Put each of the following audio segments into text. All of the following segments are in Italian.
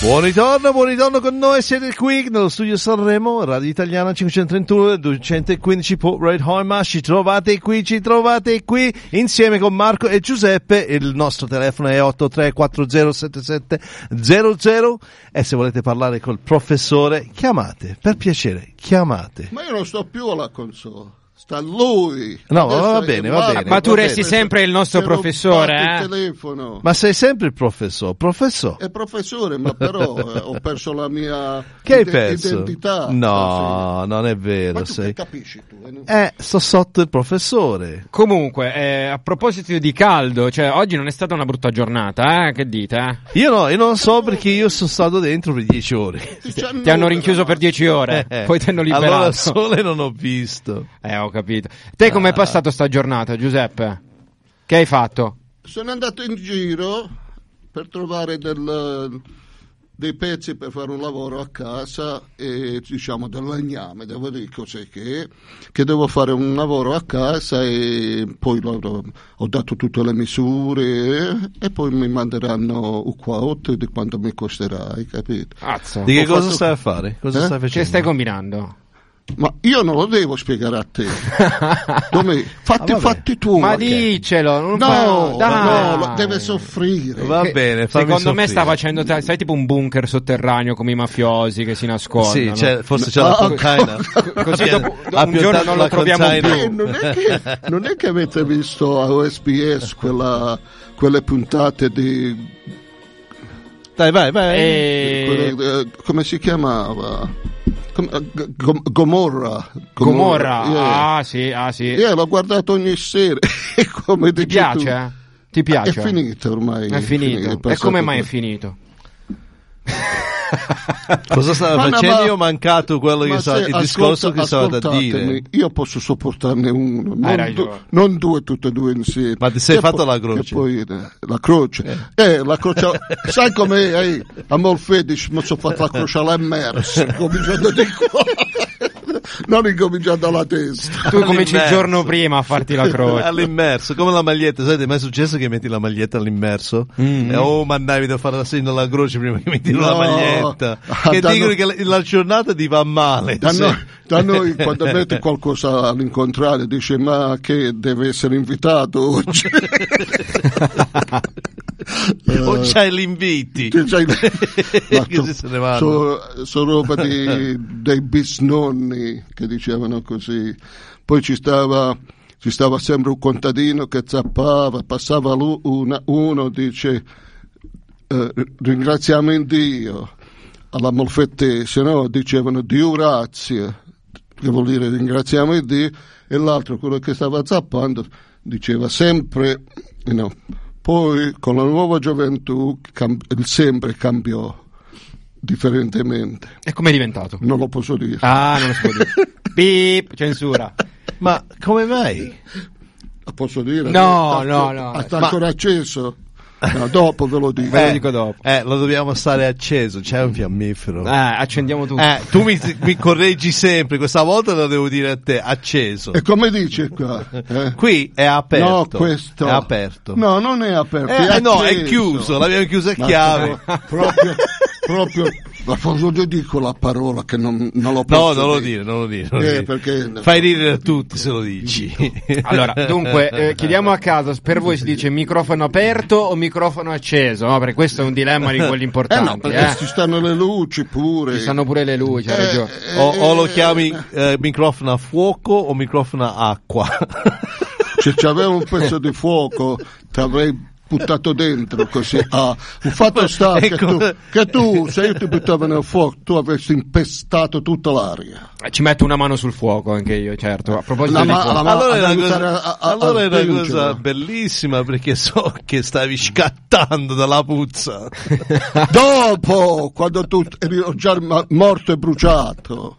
Buon ritorno con noi, siete qui nello studio Sanremo, Radio Italiana 531 215 Port Road Hoima, ci trovate qui insieme con Marco e Giuseppe. Il nostro telefono è 83407700 e se volete parlare col professore chiamate, per piacere chiamate. Ma io non sto più alla console. Sta lui. No, va bene. Ma tu resti sempre il nostro professore, il telefono. Ma sei sempre il professore. È professore, ma però ho perso la mia identità. No, non è vero. Ma tu che capisci tu? Sto sotto il professore. Comunque, a proposito di caldo, cioè oggi non è stata una brutta giornata, Che dite, Io non so perché io sono stato dentro per 10 ore. Ti hanno rinchiuso per 10 ore, poi ti hanno liberato. Allora il sole non ho visto. Ho capito. Te com'è passato sta giornata, Giuseppe? Che hai fatto? Sono andato in giro per trovare dei pezzi per fare un lavoro a casa e diciamo del legname, devo dire cos'è che devo fare un lavoro a casa e poi ho dato tutte le misure e poi mi manderanno un quote di quanto mi costerà, hai capito? Di che cosa stai a fare? Cosa stai facendo? Che stai combinando? Ma io non lo devo spiegare a te. Fatti tu. Ma dicelo. No, deve soffrire. Va bene, secondo me sta facendo, sai, tipo un bunker sotterraneo come i mafiosi che si nascondono. Sì, forse c'è la containa. Così dopo un giorno non lo troviamo più. Non è che avete visto a OSBS quelle puntate di... Dai, vai. Come si chiamava? Gomorra. Yeah. Sì. L'ho guardato ogni sera. Come Ti piace? Ti piace? È finito ormai. È finito. E come mai è finito? Cosa stava facendo? Io ho mancato quello che il discorso che stava da dire. Io posso sopportarne uno, non due, tutte e due insieme. Ma ti sei fatto la croce? Poi, la croce. La croce. Sai com'è? A Molfedici mi sono fatto la croce all'immerso, cominciando di qua. Non incominciando dalla testa. Tu cominci il giorno prima a farti la croce. All'immerso, come la maglietta. Sai, ti è mai successo che metti la maglietta all'immerso? Mandavi da fare la segno alla croce prima che metti la maglietta. Che dicono che la giornata ti va male. Da noi quando metti qualcosa all'incontrario dice ma che deve essere invitato oggi. O c'hai l'inviti. Sono roba dei bisnonni che dicevano così. Poi ci stava sempre un contadino che zappava, passava uno dice ringraziamo in Dio. Alla molfettese, no? Dicevano Dio grazie, che vuol dire ringraziamo il Dio, e l'altro, quello che stava zappando, diceva sempre, no. Poi con la nuova gioventù il sempre cambiò differentemente. E com'è diventato? Non lo posso dire. Non lo so dire. Beep, censura. Ma come mai? Lo posso dire? No. Sta ancora acceso? No, dopo ve lo dico. Ve lo dico dopo. Lo dobbiamo stare acceso, c'è un fiammifero. Accendiamo tutto. Tu mi correggi sempre, questa volta lo devo dire a te, acceso. E come dici qua? Qui è aperto. No, questo. È aperto. No, non è aperto. È chiuso, l'abbiamo chiuso a chiave. Proprio. Ma io dico la parola che non lo posso dire. Non lo dire. Perché fai ridere a tutti se lo dici. Allora, dunque, chiediamo a caso, per voi si dice microfono aperto o microfono acceso? No, perché questo è un dilemma di quelli importanti. No, perché ci stanno le luci pure. Ci stanno pure le luci, hai ragione. O lo chiami microfono a fuoco o microfono a acqua. Se c'avevo un pezzo di fuoco ti avrei buttato dentro così. Un fatto sta che tu se io ti buttavo nel fuoco tu avresti impestato tutta l'aria. Ci metto una mano sul fuoco anche io, certo. A proposito di fuoco. Allora è una cosa bellissima, perché so che stavi scattando dalla puzza. Dopo, quando tu eri già morto e bruciato.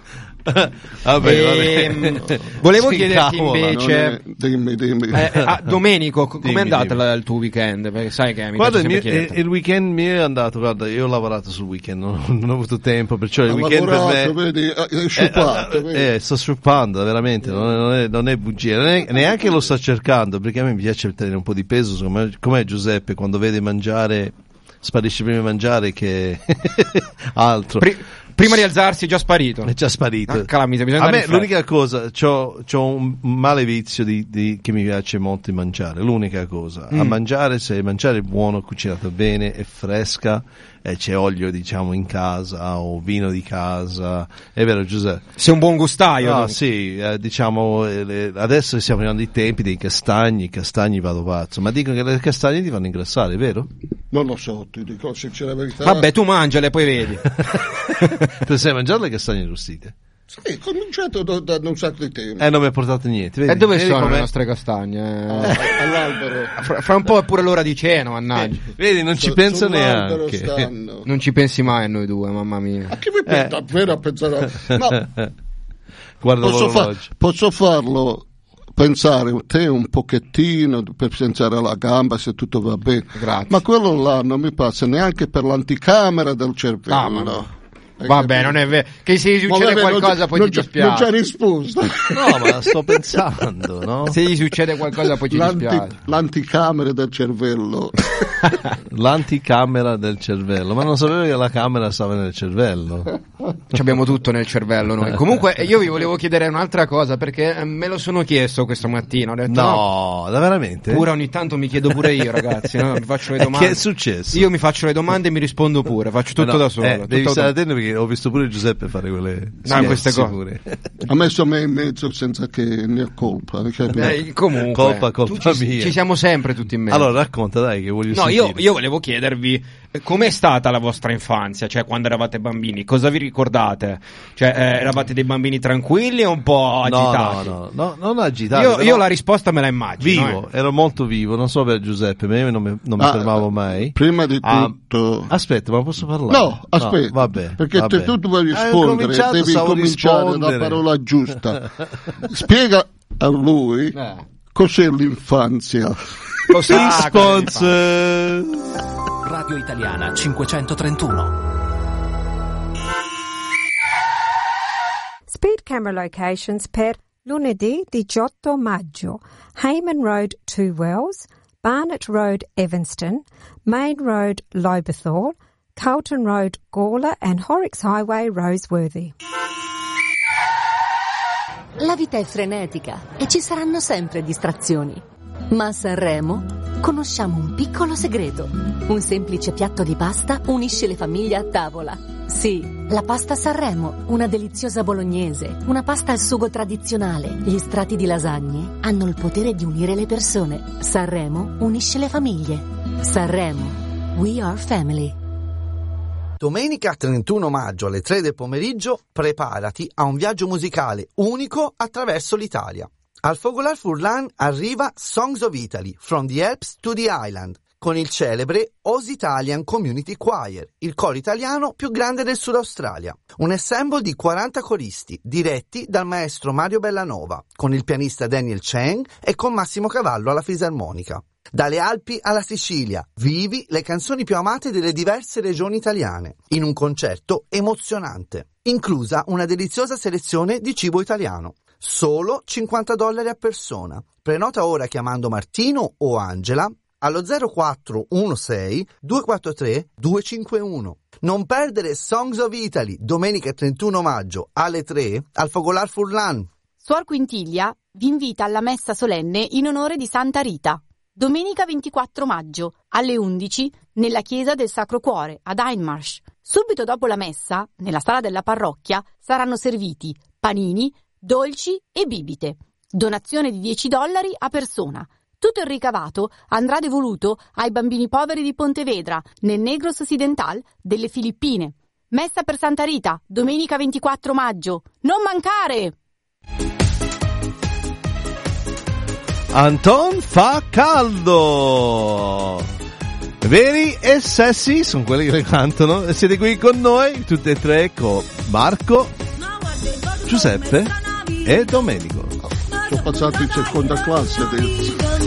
Vabbè. Volevo chiederti invece, dimmi. Domenico, com'è andato il tuo weekend? Perché sai che il weekend mi è andato, guarda, io ho lavorato sul weekend, non ho avuto tempo, perciò il weekend per me vedi, sciupato, sto sciupando veramente, non è bugia, neanche lo sto cercando, perché a me mi piace tenere un po' di peso, come Giuseppe quando vede mangiare sparisce prima di mangiare che altro. Prima di alzarsi è già sparito. È già sparito. Calamita, bisogna a andare me l'unica cosa, c'ho un male vizio che mi piace molto di mangiare. L'unica cosa, a mangiare, se mangiare è buono, cucinato bene, è fresca, e c'è olio, diciamo, in casa, o vino di casa. È vero, Giuseppe? Sei un buon gustaio. No, sì, diciamo, adesso siamo arrivando ai tempi dei castagni vado pazzo, ma dicono che le castagne ti fanno ingrassare, vero? Non lo so, ti dico sincera verità. Vabbè, tu mangiale, poi vedi. Tu sai mangiare le castagne arrostite? Sì, ho cominciato da un sacco di tempo. Non mi ha portato niente. Vedi? E dove sono com'è? le nostre castagne? All'albero. Fra un po' è pure l'ora di cena, mannaggia. Vedi, non ci penso Sull'albero neanche. stanno. Non ci pensi mai a noi due, mamma mia. Ma che mi pensa davvero a pensare? No, Guarda l'orologio. posso farlo pensare te un pochettino per pensare alla gamba se tutto va bene. Grazie. Ma quello là non mi passa neanche per l'anticamera del cervello. Ah, ma vabbè, non è vero. Che se gli succede qualcosa poi ti dispiace. Non c'è risposta. No, ma sto pensando, no? Se gli succede qualcosa poi ci dispiace. L'anticamera del cervello. L'anticamera del cervello, ma non sapevo che la camera stava nel cervello. Ci abbiamo tutto nel cervello noi. Comunque io vi volevo chiedere un'altra cosa, perché me lo sono chiesto questo mattino. Ho detto, no, veramente? Pure ogni tanto mi chiedo pure io, ragazzi, no? Mi faccio le domande. Che è successo? Io mi faccio le domande e mi rispondo pure, faccio tutto da solo. Devi stare attento perché ho visto pure Giuseppe fare queste cose. Pure. Ha messo me in mezzo senza che ne ho colpa. Comunque, colpa mia. Ci siamo sempre tutti in mezzo. Allora racconta, dai, che voglio sentire. Io volevo chiedervi com'è stata la vostra infanzia, cioè quando eravate bambini, cosa vi ricordate? Cioè eravate dei bambini tranquilli o un po' agitati? No, non agitati. Io la risposta me la immagino. Vivo, ero molto vivo, non so per Giuseppe, ma io non mi fermavo mai. Prima di tutto... Aspetta, ma posso parlare? No, aspetta, vabbè, perché tu vuoi rispondere, devi cominciare la parola giusta. Spiega a lui cos'è l'infanzia. Lo sa, sponsor. Radio Italiana 531. Speed camera locations per lunedì 18 maggio. Hayman Road, Two Wells, Barnett Road, Evanston, Main Road, Lobethal, Carlton Road, Gawler and Horrocks Highway, Roseworthy. La vita è frenetica e ci saranno sempre distrazioni. Ma a Sanremo conosciamo un piccolo segreto. Un semplice piatto di pasta unisce le famiglie a tavola. Sì, la pasta Sanremo, una deliziosa bolognese, una pasta al sugo tradizionale. Gli strati di lasagne hanno il potere di unire le persone. Sanremo unisce le famiglie. Sanremo, we are family. Domenica 31 maggio alle 3 del pomeriggio preparati a un viaggio musicale unico attraverso l'Italia. Al Fogolar Furlan arriva Songs of Italy, From the Alps to the Island, con il celebre Oz Italian Community Choir, il coro italiano più grande del Sud Australia. Un ensemble di 40 coristi, diretti dal maestro Mario Bellanova, con il pianista Daniel Cheng e con Massimo Cavallo alla fisarmonica. Dalle Alpi alla Sicilia, vivi le canzoni più amate delle diverse regioni italiane, in un concerto emozionante, inclusa una deliziosa selezione di cibo italiano. Solo $50 a persona. Prenota ora chiamando Martino o Angela allo 0416 243 251. Non perdere Songs of Italy domenica 31 maggio alle 3 al Fogolar Furlan. Suor Quintiglia vi invita alla messa solenne in onore di Santa Rita. Domenica 24 maggio alle 11 nella chiesa del Sacro Cuore ad Hindmarsh. Subito dopo la messa, nella sala della parrocchia, saranno serviti panini, dolci e bibite. Donazione di $10 a persona. Tutto il ricavato andrà devoluto ai bambini poveri di Pontevedra, nel Negros Occidental delle Filippine. Messa per Santa Rita, domenica 24 maggio. Non mancare! Anton fa caldo! Veri e sessi sono quelli che le cantano e siete qui con noi tutte e tre con Marco, Giuseppe e Domenico. Ho passato in seconda classe adesso.